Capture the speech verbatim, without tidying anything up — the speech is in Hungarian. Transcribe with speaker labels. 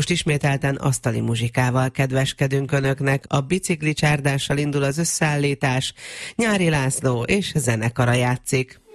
Speaker 1: Most ismételten asztali muzsikával kedveskedünk önöknek. A bicikli csárdással indul az összeállítás. Nyári László és zenekara játszik.